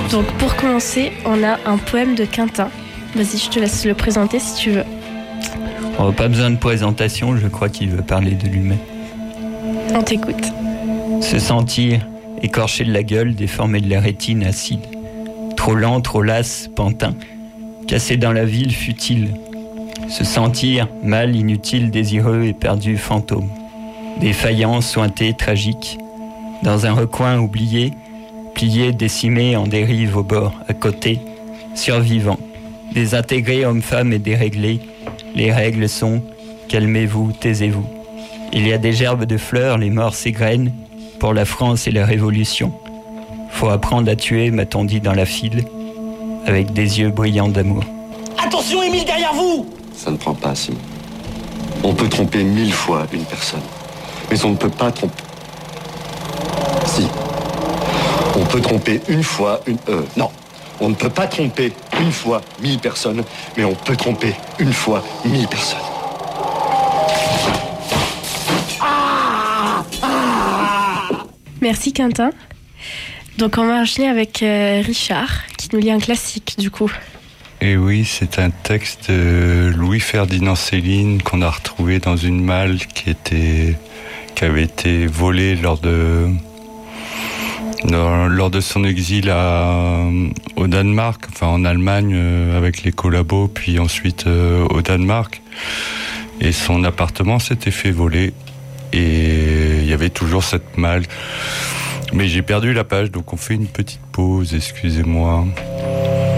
Donc pour commencer, on a un poème de Quintin. Vas-y, je te laisse le présenter si tu veux. Oh, pas besoin de présentation, je crois qu'il veut parler de lui-même. On t'écoute. Se sentir écorché de la gueule, déformé de la rétine acide. Trop lent, trop las, pantin. Cassé dans la ville, futile. Se sentir mal, inutile, désireux, éperdu, fantôme. Défaillant, sointé, tragique. Dans un recoin oublié, plié, décimé, en dérive au bord, à côté, survivant. Désintégré, homme-femme et déréglé. Les règles sont calmez-vous, taisez-vous. Il y a des gerbes de fleurs, les morts s'égrènent pour la France et la Révolution. Faut apprendre à tuer, m'a-t-on dit dans la file, avec des yeux brillants d'amour. Attention, Émile, derrière vous! Ça ne prend pas, Simon. On peut tromper 1000 fois une personne, mais on ne peut pas tromper... Si. On peut tromper une fois une... Non. On ne peut pas tromper une fois 1000 personnes, mais on peut tromper une fois 1000 personnes. Merci Quintin. Donc on va enchaîner avec Richard, qui nous lit un classique du coup. Et oui, c'est un texte de Louis-Ferdinand Céline qu'on a retrouvé dans une malle qui avait été volée lors de son exil au Danemark, enfin en Allemagne avec les collabos, puis ensuite au Danemark. Et son appartement s'était fait voler et il y avait toujours cette malle. Mais j'ai perdu la page, donc on fait une petite pause, excusez-moi.